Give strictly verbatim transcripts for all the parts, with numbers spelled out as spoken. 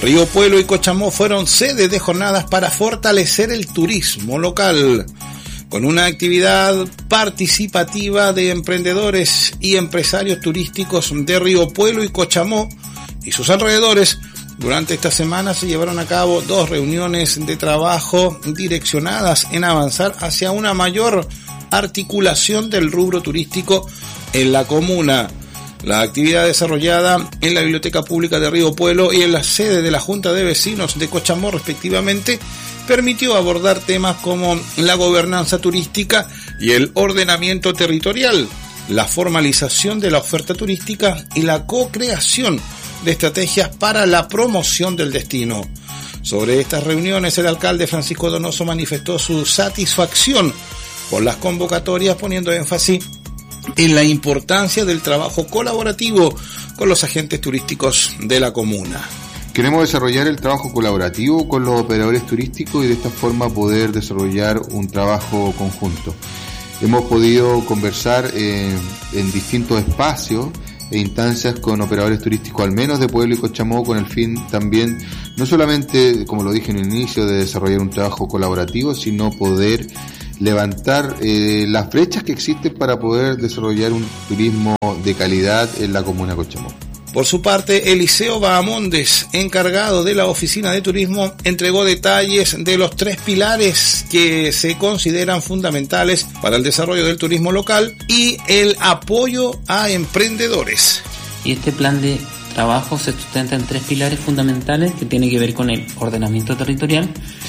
Río Puelo y Cochamó fueron sede de jornadas para fortalecer el turismo local, con una actividad participativa de emprendedores y empresarios turísticos de Río Puelo y Cochamó y sus alrededores. Durante esta semana se llevaron a cabo dos reuniones de trabajo direccionadas en avanzar hacia una mayor articulación del rubro turístico en la comuna. La actividad desarrollada en la Biblioteca Pública de Río Puelo y en la sede de la Junta de Vecinos de Cochamó, respectivamente, permitió abordar temas como la gobernanza turística y el ordenamiento territorial, la formalización de la oferta turística y la co-creación de estrategias para la promoción del destino. Sobre estas reuniones, el alcalde Francisco Donoso manifestó su satisfacción por las convocatorias, poniendo énfasis en la importancia del trabajo colaborativo con los agentes turísticos de la comuna. Queremos desarrollar el trabajo colaborativo con los operadores turísticos y de esta forma poder desarrollar un trabajo conjunto. Hemos podido conversar eh, en distintos espacios e instancias con operadores turísticos, al menos de Pueblo y Cochamó, con el fin también, no solamente, como lo dije en el inicio, de desarrollar un trabajo colaborativo, sino poder levantar eh, las brechas que existen para poder desarrollar un turismo de calidad en la comuna de Cochamó. Por su parte, Eliseo Bahamondes, encargado de la Oficina de Turismo, entregó detalles de los tres pilares que se consideran fundamentales para el desarrollo del turismo local y el apoyo a emprendedores. Y este plan de trabajo se sustenta en tres pilares fundamentales que tienen que ver con el ordenamiento territorial,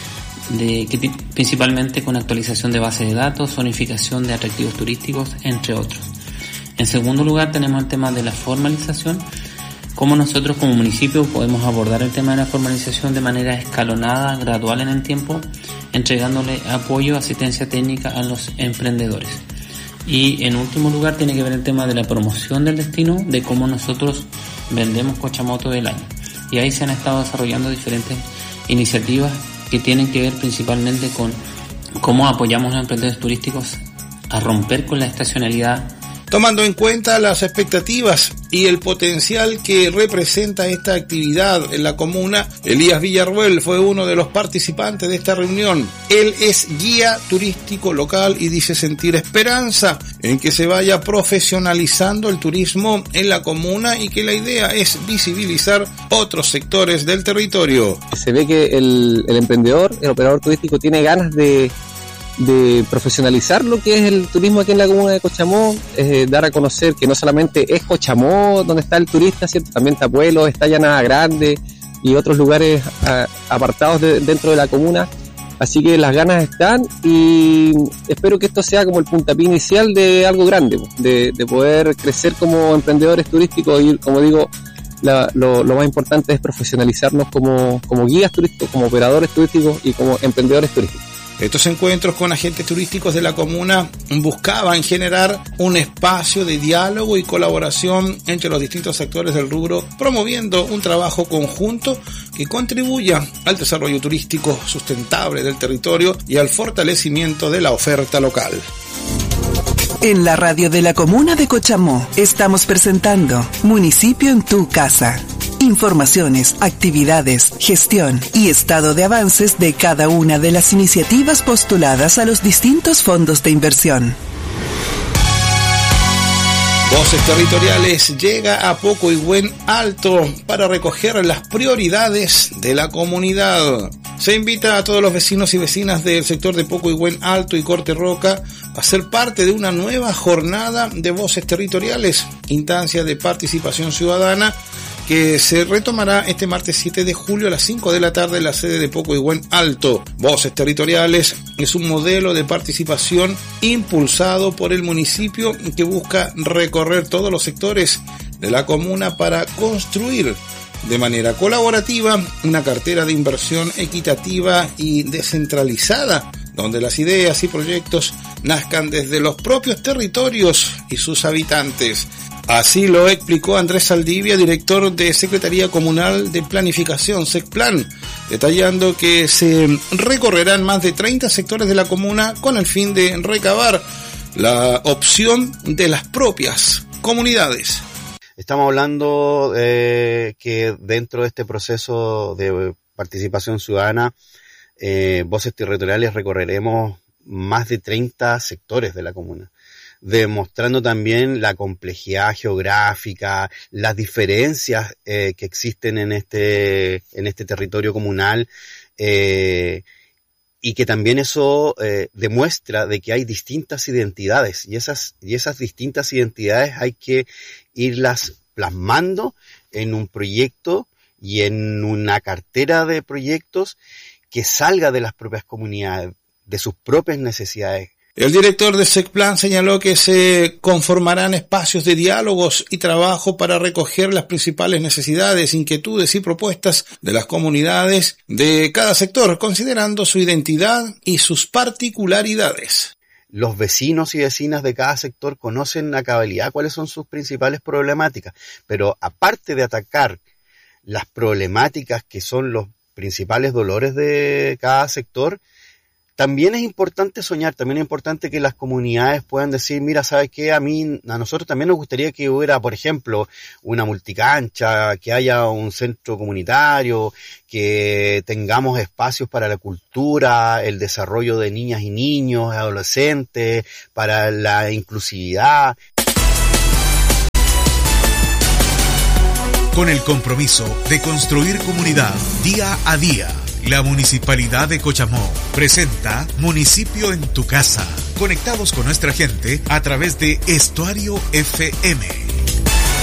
de, que principalmente con actualización de bases de datos, zonificación de atractivos turísticos, entre otros. En segundo lugar, tenemos el tema de la formalización. Cómo nosotros como municipio podemos abordar el tema de la formalización de manera escalonada, gradual en el tiempo, entregándole apoyo, asistencia técnica a los emprendedores. Y en último lugar tiene que ver el tema de la promoción del destino, de cómo nosotros vendemos Cochamó todo el año. Y ahí se han estado desarrollando diferentes iniciativas que tienen que ver principalmente con cómo apoyamos a los emprendedores turísticos a romper con la estacionalidad. Tomando en cuenta las expectativas y el potencial que representa esta actividad en la comuna, Elías Villarruel fue uno de los participantes de esta reunión. Él es guía turístico local y dice sentir esperanza en que se vaya profesionalizando el turismo en la comuna y que la idea es visibilizar otros sectores del territorio. Se ve que el, el emprendedor, el operador turístico tiene ganas de de profesionalizar lo que es el turismo aquí en la comuna de Cochamó, eh, dar a conocer que no solamente es Cochamó donde está el turista, ¿cierto? También está Pueblo, está Llanada Grande y otros lugares a, apartados de, dentro de la comuna, así que las ganas están y espero que esto sea como el puntapié inicial de algo grande, de, de poder crecer como emprendedores turísticos y, como digo, la, lo, lo más importante es profesionalizarnos como, como guías turísticos, como operadores turísticos y como emprendedores turísticos. Estos encuentros con agentes turísticos de la comuna buscaban generar un espacio de diálogo y colaboración entre los distintos sectores del rubro, promoviendo un trabajo conjunto que contribuya al desarrollo turístico sustentable del territorio y al fortalecimiento de la oferta local. En la radio de la comuna de Cochamó estamos presentando Municipio en tu casa. Informaciones, actividades, gestión y estado de avances de cada una de las iniciativas postuladas a los distintos fondos de inversión. Voces Territoriales llega a Pocoigüén Alto para recoger las prioridades de la comunidad. Se invita a todos los vecinos y vecinas del sector de Pocoigüén Alto y Corte Roca a ser parte de una nueva jornada de Voces Territoriales, instancia de participación ciudadana que se retomará este martes siete de julio a las cinco de la tarde en la sede de Pocoigüén Alto. Voces Territoriales es un modelo de participación impulsado por el municipio que busca recorrer todos los sectores de la comuna para construir de manera colaborativa una cartera de inversión equitativa y descentralizada, donde las ideas y proyectos nazcan desde los propios territorios y sus habitantes. Así lo explicó Andrés Saldivia, director de Secretaría Comunal de Planificación, SECPLAN, detallando que se recorrerán más de treinta sectores de la comuna con el fin de recabar la opción de las propias comunidades. Estamos hablando eh, que dentro de este proceso de participación ciudadana, eh, Voces Territoriales recorreremos más de treinta sectores de la comuna, demostrando también la complejidad geográfica, las diferencias eh, que existen en este, en este territorio comunal, eh, y que también eso eh, demuestra de que hay distintas identidades, y esas, y esas distintas identidades hay que irlas plasmando en un proyecto y en una cartera de proyectos que salga de las propias comunidades, de sus propias necesidades. El director de SECPLAN señaló que se conformarán espacios de diálogos y trabajo para recoger las principales necesidades, inquietudes y propuestas de las comunidades de cada sector, considerando su identidad y sus particularidades. Los vecinos y vecinas de cada sector conocen a cabalidad cuáles son sus principales problemáticas, pero aparte de atacar las problemáticas que son los principales dolores de cada sector, también es importante soñar, también es importante que las comunidades puedan decir, mira, ¿sabes qué? A mí, a nosotros también nos gustaría que hubiera, por ejemplo, una multicancha, que haya un centro comunitario, que tengamos espacios para la cultura, el desarrollo de niñas y niños, adolescentes, para la inclusividad. Con el compromiso de construir comunidad día a día, la Municipalidad de Cochamó presenta Municipio en tu Casa, conectados con nuestra gente a través de Estuario F M.